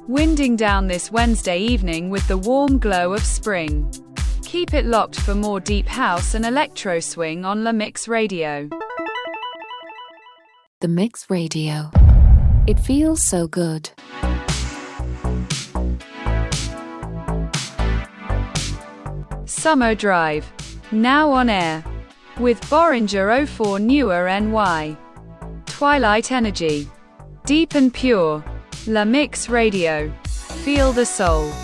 Winding down this Wednesday evening with the warm glow of spring. Keep it locked for more deep house and electro swing on La Mix Radio. The Mix Radio. It feels so good. Summer Drive. Now on air. With Boringer 04 Newer NY. Twilight Energy. Deep and pure. La Mix Radio. Feel the soul.